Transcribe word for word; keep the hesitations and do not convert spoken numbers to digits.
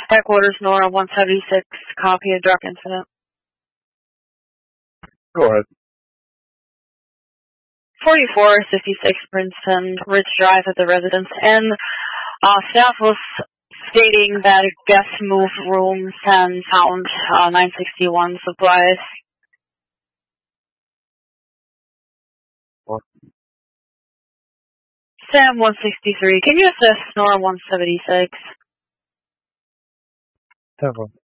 Headquarters Nora one seventy-six, copy of drug incident. Go ahead. forty-four fifty-six Princeton Ridge Drive at the Residence Inn. Uh, staff was stating that a guest moved rooms and found uh, nine sixty-one supplies. What? Sam one sixty-three, can you assist Nora one seventy-six? Several.